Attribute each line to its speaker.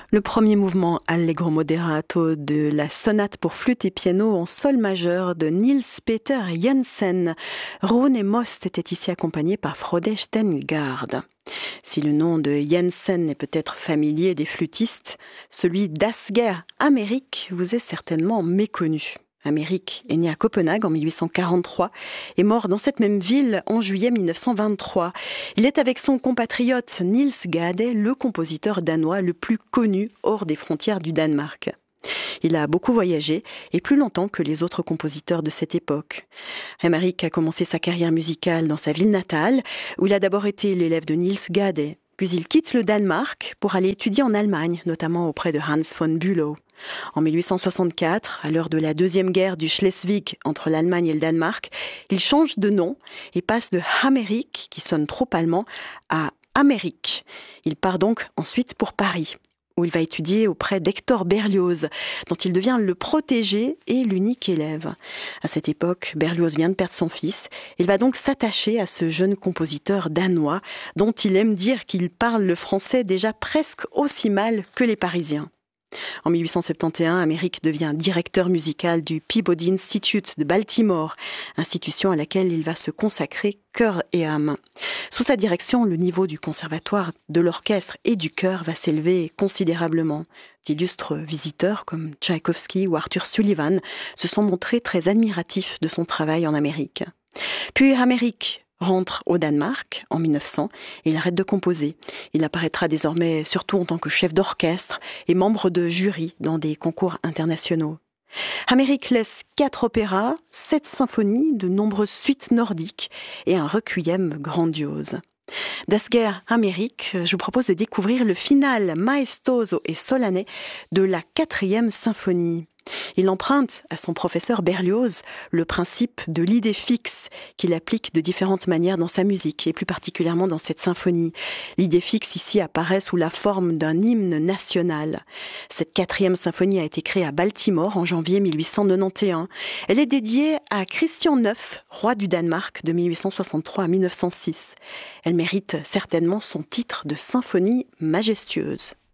Speaker 1: Le premier mouvement Allegro moderato de la sonate pour flûte et piano en sol majeur de Niels Peter Jensen. Rune et Most étaient ici accompagnés par Frode Stengard. Si le nom de Jensen est peut-être familier des flûtistes, celui d'Asger Amerik vous est certainement méconnu. Amerik est né à Copenhague en 1843 et mort dans cette même ville en juillet 1923. Il est avec son compatriote Niels Gade le compositeur danois le plus connu hors des frontières du Danemark. Il a beaucoup voyagé et plus longtemps que les autres compositeurs de cette époque. Amerik a commencé sa carrière musicale dans sa ville natale où il a d'abord été l'élève de Niels Gade. Puis il quitte le Danemark pour aller étudier en Allemagne, notamment auprès de Hans von Bülow. En 1864, à l'heure de la deuxième guerre du Schleswig entre l'Allemagne et le Danemark, il change de nom et passe de Amerik, qui sonne trop allemand, à Amerik. Il part donc ensuite pour Paris, où il va étudier auprès d'Hector Berlioz, dont il devient le protégé et l'unique élève. À cette époque, Berlioz vient de perdre son fils. Il va donc s'attacher à ce jeune compositeur danois, dont il aime dire qu'il parle le français déjà presque aussi mal que les Parisiens. En 1871, Amerik devient directeur musical du Peabody Institute de Baltimore, institution à laquelle il va se consacrer cœur et âme. Sous sa direction, le niveau du conservatoire, de l'orchestre et du chœur va s'élever considérablement. D'illustres visiteurs comme Tchaïkovski ou Arthur Sullivan se sont montrés très admiratifs de son travail en Amérique. Puis Amerik rentre au Danemark en 1900 et il arrête de composer. Il apparaîtra désormais surtout en tant que chef d'orchestre et membre de jury dans des concours internationaux. Amerik laisse 4 opéras, 7 symphonies, de nombreuses suites nordiques et un requiem grandiose. D'Asger Amerik, je vous propose de découvrir le finale maestoso et solennel de la 4e symphonie. Il emprunte à son professeur Berlioz le principe de l'idée fixe qu'il applique de différentes manières dans sa musique et plus particulièrement dans cette symphonie. L'idée fixe ici apparaît sous la forme d'un hymne national. Cette 4e symphonie a été créée à Baltimore en janvier 1891. Elle est dédiée à Christian IX, roi du Danemark de 1863 à 1906. Elle mérite certainement son titre de symphonie majestueuse.